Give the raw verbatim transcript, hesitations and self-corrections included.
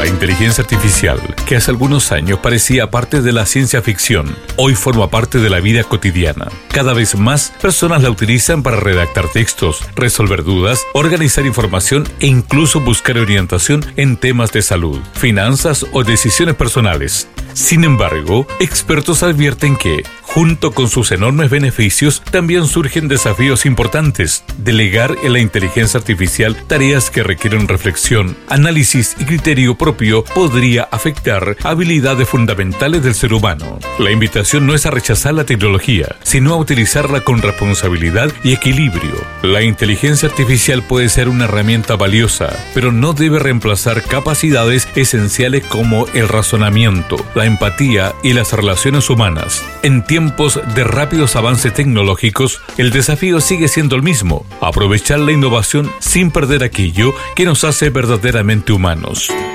La inteligencia artificial, que hace algunos años parecía parte de la ciencia ficción, hoy forma parte de la vida cotidiana. Cada vez más personas la utilizan para redactar textos, resolver dudas, organizar información e incluso buscar orientación en temas de salud, finanzas o decisiones personales. Sin embargo, expertos advierten que, junto con sus enormes beneficios, también surgen desafíos importantes. Delegar en la inteligencia artificial tareas que requieren reflexión, análisis y criterio propio podría afectar habilidades fundamentales del ser humano. La invitación no es a rechazar la tecnología, sino a utilizarla con responsabilidad y equilibrio. La inteligencia artificial puede ser una herramienta valiosa, pero no debe reemplazar capacidades esenciales como el razonamiento, la empatía y las relaciones humanas. En tiempos de rápidos avances tecnológicos, el desafío sigue siendo el mismo: aprovechar la innovación sin perder aquello que nos hace verdaderamente humanos.